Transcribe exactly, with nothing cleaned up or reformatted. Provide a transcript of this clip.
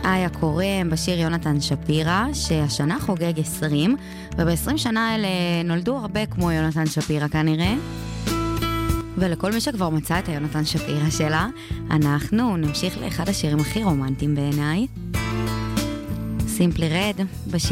איה קורם בשיר יונתן שפירא, שהשנה חוגג עשרים, וב-עשרים שנה האלה נולדו הרבה כמו יונתן שפירא כנראה. ולכל מי שכבר מצא את היונתן שפירא שלה, אנחנו נמשיך לאחד השירים הכי רומנטיים בעיניי. סימפלי רד בשיר